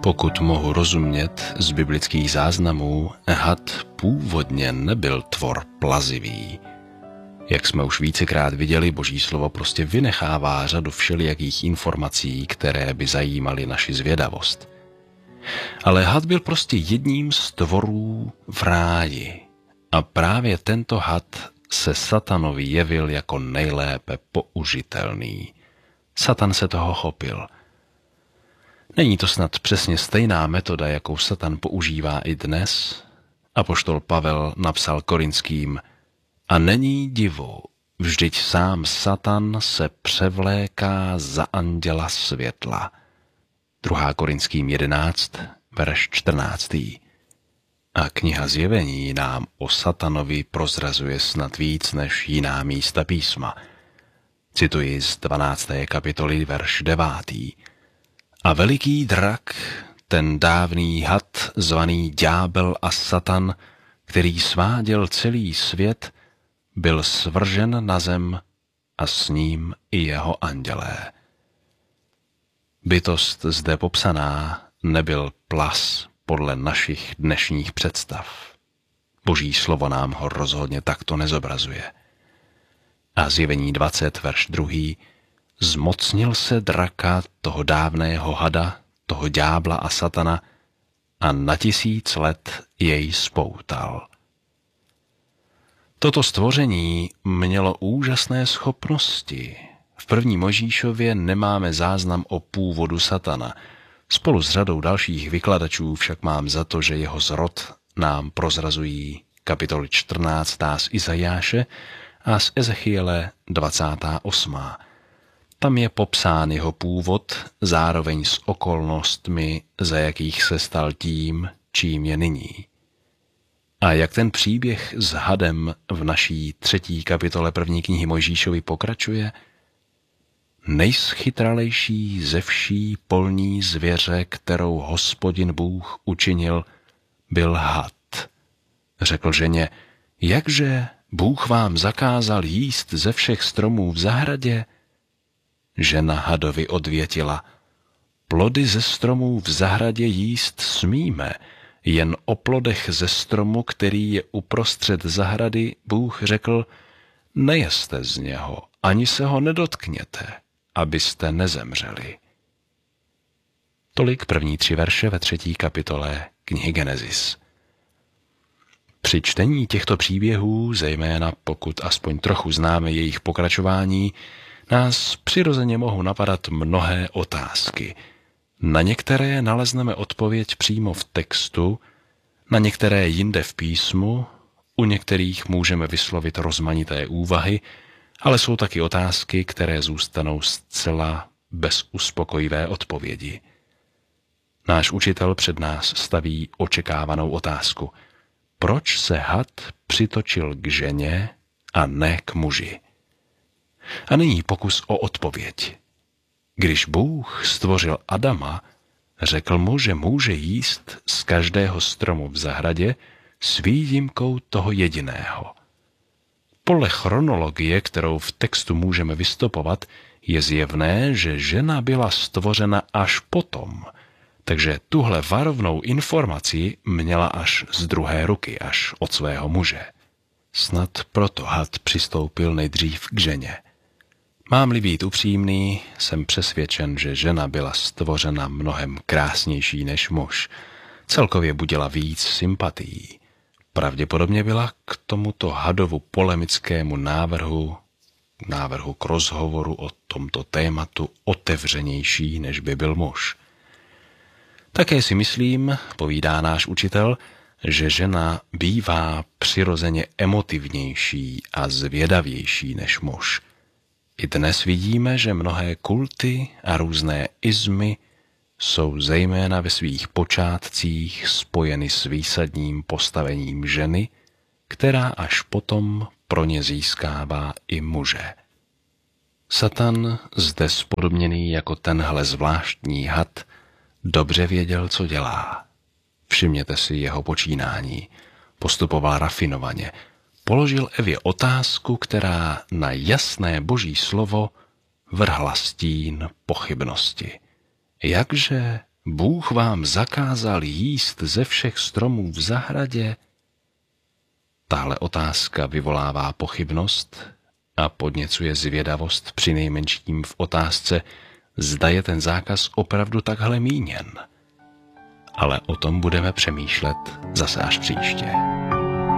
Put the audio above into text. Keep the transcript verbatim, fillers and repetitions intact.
Pokud mohu rozumět z biblických záznamů, had původně nebyl tvor plazivý. Jak jsme už vícekrát viděli, Boží slovo prostě vynechává řadu všelijakých informací, které by zajímaly naši zvědavost. Ale had byl prostě jedním z tvorů v ráji. A právě tento had se satanovi jevil jako nejlépe použitelný. Satan se toho chopil. Není to snad přesně stejná metoda, jakou Satan používá i dnes? Apoštol Pavel napsal Korinským: a není divu, vždyť sám Satan se převléká za anděla světla. druhá Korinským jedenáct, verš čtrnáctý. A kniha Zjevení nám o Satanovi prozrazuje snad víc než jiná místa písma. Cituji z dvanácté kapitoly, verš devátý. A veliký drak, ten dávný had, zvaný Ďábel a Satan, který sváděl celý svět, byl svržen na zem a s ním i jeho andělé. Bytost zde popsaná nebyl plas podle našich dnešních představ. Boží slovo nám ho rozhodně takto nezobrazuje. A Zjevení dvacet, verš druhý. Zmocnil se draka, toho dávného hada, toho ďábla a satana, a na tisíc let jej spoutal. Toto stvoření mělo úžasné schopnosti. V první Mojžíšově nemáme záznam o původu Satana. Spolu s řadou dalších vykladačů však mám za to, že jeho zrod nám prozrazují kapitoly čtrnáctá z Izajáše a z Ezechiele dvacátá osmá. Tam je popsán jeho původ, zároveň s okolnostmi, za jakých se stal tím, čím je nyní. A jak ten příběh s hadem v naší třetí kapitole první knihy Mojžíšovi pokračuje? Nejschytralejší ze vší polní zvěře, kterou Hospodin Bůh učinil, byl had. Řekl ženě: jakže Bůh vám zakázal jíst ze všech stromů v zahradě? Žena hadovi odvětila: plody ze stromů v zahradě jíst smíme, jen o plodech ze stromu, který je uprostřed zahrady, Bůh řekl: nejeste z něho, ani se ho nedotkněte, abyste nezemřeli. Tolik první tři verše ve třetí kapitole knihy Genesis. Při čtení těchto příběhů, zejména pokud aspoň trochu známe jejich pokračování, nás přirozeně mohou napadat mnohé otázky. Na některé nalezneme odpověď přímo v textu, na některé jinde v písmu, u některých můžeme vyslovit rozmanité úvahy, ale jsou taky otázky, které zůstanou zcela bez uspokojivé odpovědi. Náš učitel před nás staví očekávanou otázku. Proč se had přitočil k ženě a ne k muži? A nyní pokus o odpověď. Když Bůh stvořil Adama, řekl mu, že může jíst z každého stromu v zahradě s výjimkou toho jediného. Podle chronologie, kterou v textu můžeme vystopovat, je zjevné, že žena byla stvořena až potom, takže tuhle varovnou informaci měla až z druhé ruky, až od svého muže. Snad proto had přistoupil nejdřív k ženě. Mám-li být upřímný, jsem přesvědčen, že žena byla stvořena mnohem krásnější než muž. Celkově budila víc sympatií. Pravděpodobně byla k tomuto hadovu polemickému návrhu, návrhu k rozhovoru o tomto tématu otevřenější, než by byl muž. Také si myslím, povídá náš učitel, že žena bývá přirozeně emotivnější a zvědavější než muž. I dnes vidíme, že mnohé kulty a různé izmy jsou zejména ve svých počátcích spojeny s výsadním postavením ženy, která až potom pro ně získává i muže. Satan, zde spodobněný jako tenhle zvláštní had, dobře věděl, co dělá. Všimněte si jeho počínání. Postupoval rafinovaně. Položil Evě otázku, která na jasné Boží slovo vrhla stín pochybnosti. Jakže Bůh vám zakázal jíst ze všech stromů v zahradě? Tahle otázka vyvolává pochybnost a podněcuje zvědavost přinejmenším v otázce, zda je ten zákaz opravdu takhle míněn. Ale o tom budeme přemýšlet zase až příště.